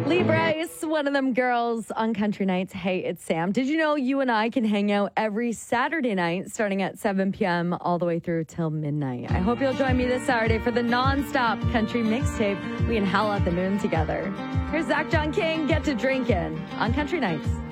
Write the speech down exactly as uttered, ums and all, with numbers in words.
Lee Bryce, one of them girls on Country Nights. Hey, it's Sam. Did you know you and I can hang out every Saturday night starting at seven p.m. all the way through till midnight? I hope you'll join me this Saturday for the non-stop country mixtape. We can howl at the moon together. Here's Zach John King, Get to Drinkin' on Country Nights.